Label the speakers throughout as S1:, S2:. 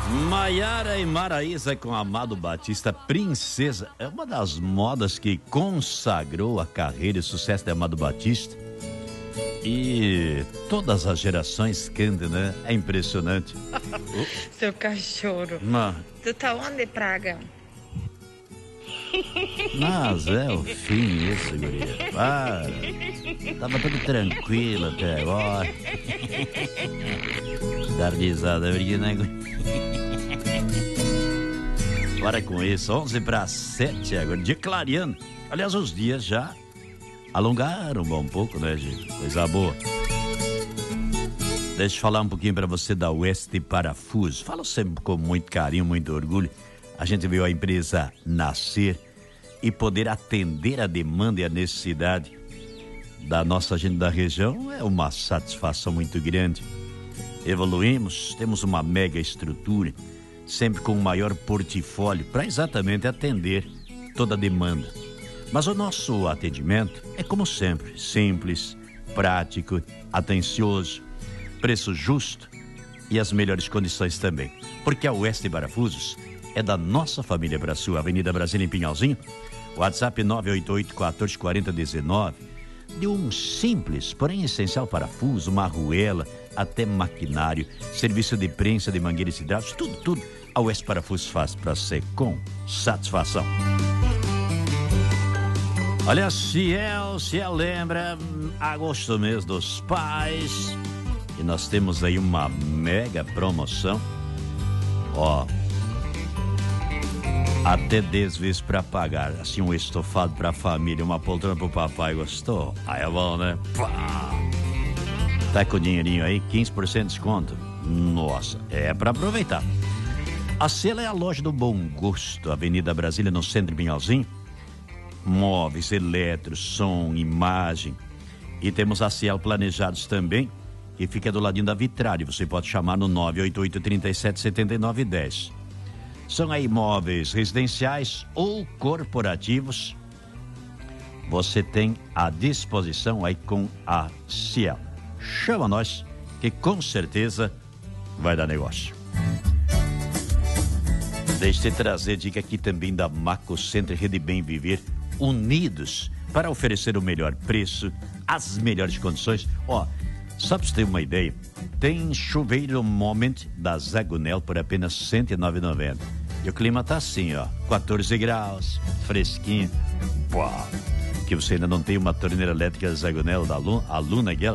S1: Maiara e Maraísa com Amado Batista, Princesa, é uma das modas que consagrou a carreira e o sucesso de Amado Batista. E todas as gerações cantam, né? É impressionante.
S2: Seu cachorro. Tu tá onde, Praga?
S1: Mas é o fim isso, guria. Para. Tava tudo tranquilo até agora. Dar risada, porque não é... Para com isso, 11:07 agora, dia clareando. Aliás, os dias já alongaram um pouco, né, gente? Coisa boa. Deixa eu falar um pouquinho para você da Oeste Parafusos. Falo sempre com muito carinho, muito orgulho. A gente viu a empresa nascer e poder atender a demanda e a necessidade da nossa gente da região é uma satisfação muito grande. Evoluímos, temos uma mega estrutura, sempre com um maior portfólio para exatamente atender toda a demanda. Mas o nosso atendimento é como sempre, simples, prático, atencioso, preço justo e as melhores condições também. Porque a Oeste Parafusos é da nossa família para a sua Avenida Brasília em Pinhalzinho, WhatsApp 988-1440-19, de um simples, porém essencial parafuso, uma arruela, até maquinário, serviço de prensa de mangueiras hidráulicas, tudo a Oeste Parafusos faz para você com satisfação. Olha, Ciel lembra, agosto mês dos pais, e nós temos aí uma mega promoção, ó, até 10 vezes para pagar, assim, um estofado para a família, uma poltrona pro papai, gostou? Aí é bom, né? Pá! Tá com o dinheirinho aí, 15% de desconto. Nossa, é para aproveitar. A Ciel é a loja do bom gosto, Avenida Brasília, no centro de Pinhalzinho. Móveis, eletro, som, imagem. E temos a Ciel Planejados também, que fica do ladinho da Vitrário. Você pode chamar no 988-377910. São aí imóveis residenciais ou corporativos. Você tem à disposição aí com a Ciel. Chama nós, que com certeza vai dar negócio. Deixa eu trazer dica aqui também da Maco Center Rede Bem Viver, unidos para oferecer o melhor preço, as melhores condições. Ó, só para você ter uma ideia, tem chuveiro Moment da Zagonel por apenas R$ 109,90. E o clima tá assim, ó, 14 graus, fresquinho. Pô, que você ainda não tem uma torneira elétrica Zagonel da Luna aquela.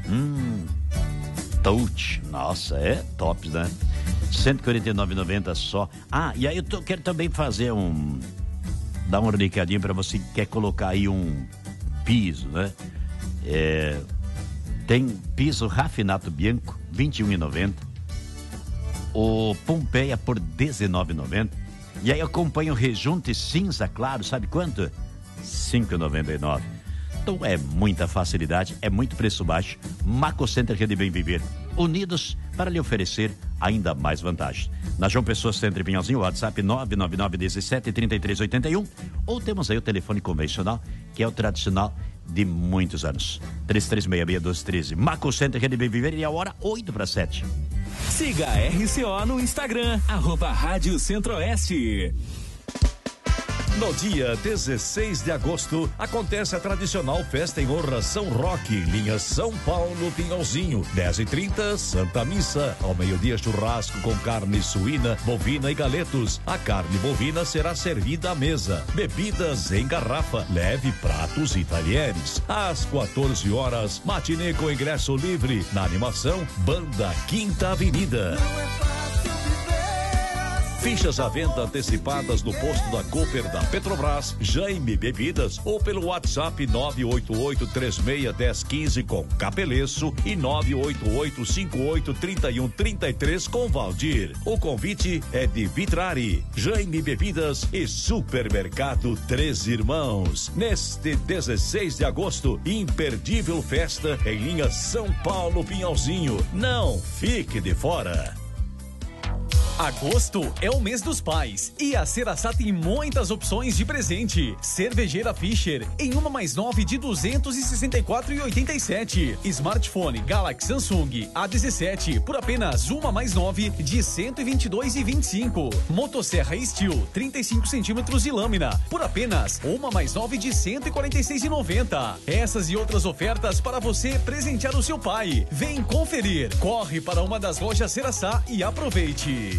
S1: Touch, nossa, é top, né? R$ 149,90 só. Ah, e aí eu quero também fazer dar um recadinho para você que quer colocar aí um piso, né? Tem piso Rafinato Bianco, R$ 21,90. O Pompeia por R$ 19,90. E aí acompanha o Rejunte Cinza Claro, sabe quanto? R$ 5,99. Então é muita facilidade, é muito preço baixo. Maco Center Rede Bem Viver, unidos para lhe oferecer ainda mais vantagens. Na João Pessoa Centro Pinhalzinho, WhatsApp 999173381, ou temos aí o telefone convencional, que é o tradicional de muitos anos. 3366-1213. Maco Center Rede Bem Viver, e a hora 8:07.
S3: Siga a RCO no Instagram, @Rádio Centro-Oeste.
S4: No dia 16 de agosto, acontece a tradicional festa em honra São Roque, linha São Paulo Pinhalzinho. 10h30, Santa Missa. Ao meio-dia, churrasco com carne suína, bovina e galetos. A carne bovina será servida à mesa. Bebidas em garrafa. Leve pratos e talheres. Às 14 horas, matinê com ingresso livre. Na animação, Banda Quinta Avenida. Fichas à venda antecipadas no posto da Cooper da Petrobras, Jaime Bebidas, ou pelo WhatsApp 988-361015 com Capeleço e 988-583133 com Valdir. O convite é de Vitrari, Jaime Bebidas e Supermercado Três Irmãos. Neste 16 de agosto, imperdível festa em linha São Paulo Pinhalzinho. Não fique de fora.
S3: Agosto é o mês dos pais e a Ceraçá tem muitas opções de presente. Cervejeira Fischer em 1+9 de 264,87. Smartphone Galaxy Samsung A17 por apenas 1+9 de 122,25. Motosserra Steel 35 centímetros de lâmina por apenas 1+9 de 146,90. Essas e outras ofertas para você presentear o seu pai. Vem conferir. Corre para uma das lojas Ceraçá e aproveite.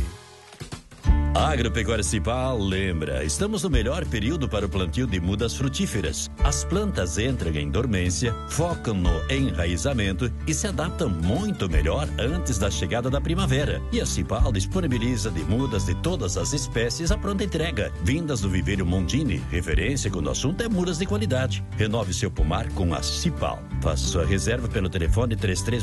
S1: Agropecuária Cipal lembra, estamos no melhor período para o plantio de mudas frutíferas. As plantas entram em dormência, focam no enraizamento e se adaptam muito melhor antes da chegada da primavera. E a Cipal disponibiliza de mudas de todas as espécies a pronta entrega, vindas do viveiro Mondini, referência quando o assunto é mudas de qualidade. Renove seu pomar com a Cipal. Faça sua reserva pelo telefone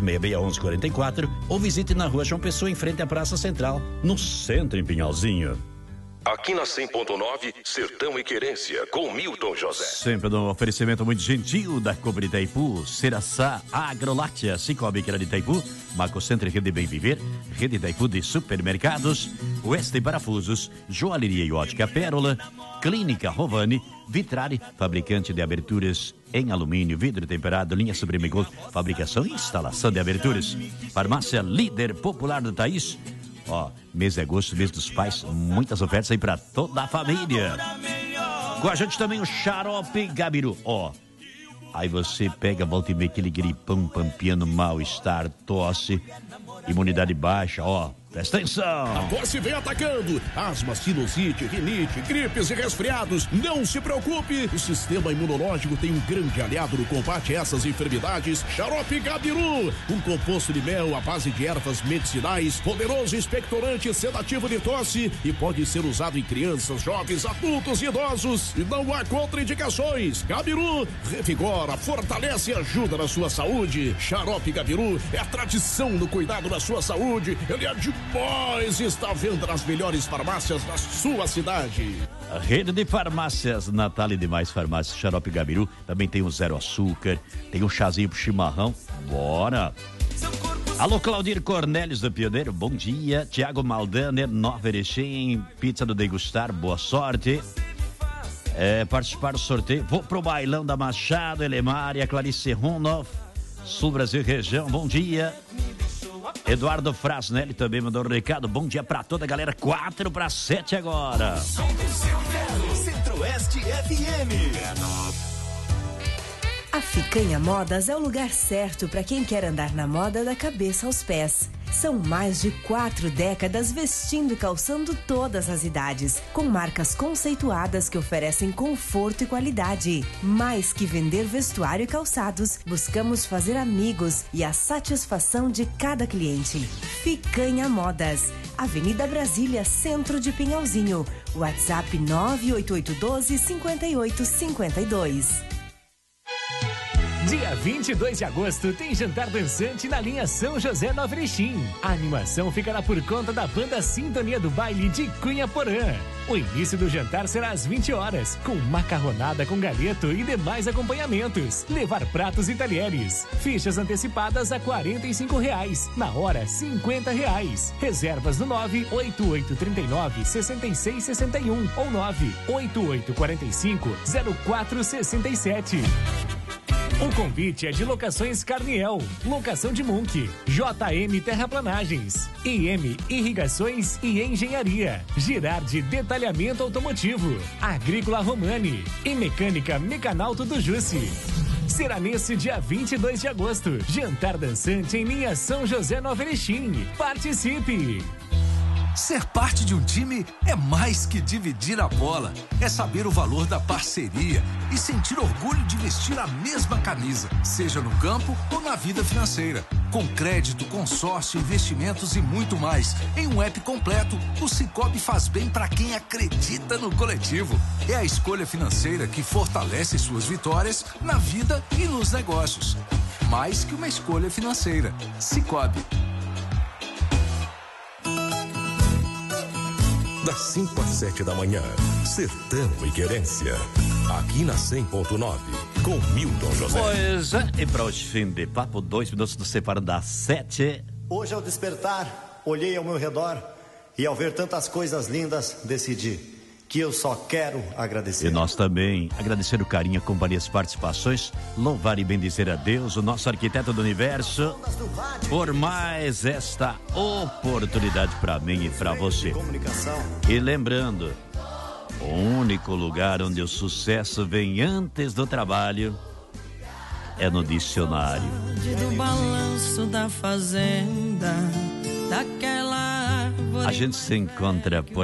S1: 33661144 ou visite na rua João Pessoa, em frente à Praça Central, no centro, em Pinhalzinho.
S5: Aqui na 100.9, Sertão e Querência, com Milton José.
S1: Sempre no oferecimento muito gentil da Cobre Itaipu, Ceraçá, Agroláctea, Cicobi, que era de Itaipu, Marco Centro, Rede Bem Viver, Rede Itaipu de Supermercados, Oeste Parafusos, Joalheria e Ótica Pérola, Clínica Rovani, Vitrare, fabricante de aberturas em alumínio, vidro temperado, linha Supreme Gold, fabricação e instalação de aberturas. Farmácia Líder Popular do Thaís. Ó, mês de agosto, mês dos pais, muitas ofertas aí pra toda a família. Com a gente também o Xarope Gabiru. Ó, aí você pega, volta e meia, aquele gripão, pampiano, mal-estar, tosse, imunidade baixa, ó. Presta atenção!
S6: A tosse vem atacando. Asma, sinusite, rinite, gripes e resfriados. Não se preocupe. O sistema imunológico tem um grande aliado no combate a essas enfermidades. Xarope Gabiru. Um composto de mel à base de ervas medicinais. Poderoso expectorante sedativo de tosse. E pode ser usado em crianças, jovens, adultos e idosos. E não há contraindicações. Gabiru revigora, fortalece e ajuda na sua saúde. Xarope Gabiru é a tradição no cuidado da sua saúde. Ele é demais. Está à venda nas melhores farmácias da sua cidade.
S1: A rede de farmácias Natal e demais farmácias Xarope Gabiru. Também tem o zero açúcar, tem um chazinho pro chimarrão. Bora! Alô, Claudir Cornelius do Pioneiro, bom dia. Tiago Maldaner, Nova Erechim, pizza do Degustar, boa sorte. Participar do sorteio, vou pro bailão da Machado, Elemária, Clarice Runoff, Sul Brasil Região, bom dia. Eduardo Frasnelli também mandou um recado. Bom dia pra toda a galera. 6:45 agora.
S3: Centro-Oeste FM.
S7: A Ficanha Modas é o lugar certo para quem quer andar na moda da cabeça aos pés. São mais de 4 décadas vestindo e calçando todas as idades, com marcas conceituadas que oferecem conforto e qualidade. Mais que vender vestuário e calçados, buscamos fazer amigos e a satisfação de cada cliente. Ficanha Modas, Avenida Brasília, Centro de Pinhalzinho. WhatsApp 98212-5852.
S3: Dia 22 de agosto tem jantar dançante na linha São José Nova Erechim. A animação ficará por conta da banda Sintonia do Baile de Cunha Porã. O início do jantar será às 20 horas, com macarronada com galeto e demais acompanhamentos. Levar pratos e talheres. Fichas antecipadas a R$ 45, na hora R$ 50. Reservas no 98839-6661 ou 98845-0467. O convite é de Locações Carniel, Locação de Munk, JM Terraplanagens, IM Irrigações e Engenharia, Girardi Detalhamento Automotivo, Agrícola Romani e Mecânica Mecanauto do Jussi. Será nesse dia 22 de agosto, jantar dançante em linha São José Nova Erechim. Participe!
S8: Ser parte de um time é mais que dividir a bola. É saber o valor da parceria e sentir orgulho de vestir a mesma camisa, seja no campo ou na vida financeira. Com crédito, consórcio, investimentos e muito mais. Em um app completo, o Cicobi faz bem para quem acredita no coletivo. É a escolha financeira que fortalece suas vitórias na vida e nos negócios. Mais que uma escolha financeira. Cicobi.
S5: Das 5 às 7 da manhã, Sertão e Querência, aqui na 100.9, com Milton José.
S1: Pois é, e para hoje fim de papo, 2 minutos nos separam das 7.
S9: Hoje ao despertar, olhei ao meu redor E ao ver tantas coisas lindas, decidi que eu só quero agradecer.
S1: E nós também agradecer o carinho, a companhia, as participações, louvar e bendizer a Deus, o nosso arquiteto do universo, por mais esta oportunidade para mim e para você. E lembrando, o único lugar onde o sucesso vem antes do trabalho é no dicionário.
S10: Do balanço da fazenda, daquela árvore.
S1: A gente se encontra por